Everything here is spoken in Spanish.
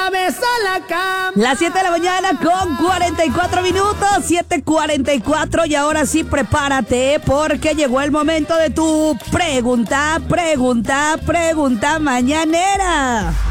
vez a la cama. Las 7 de la mañana con 44 minutos, 7:44, y ahora sí prepárate porque llegó el momento de tu pregunta mañanera.